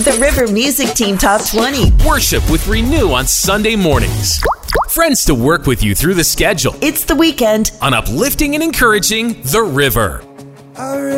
The River Music Team Top 20. Worship with Renew on Sunday mornings. Friends to work with you through the schedule. It's the weekend On uplifting and encouraging The River.